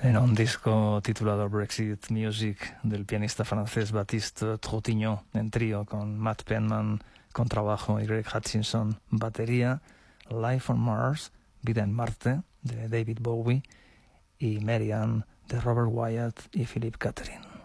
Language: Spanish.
en un disco titulado Brexit Music del pianista francés Baptiste Troutignon en trío con Matt Penman contrabajo y Greg Hutchinson batería, Life on Mars, Vida en Marte de David Bowie y Marianne de Robert Wyatt y Philip Catherine.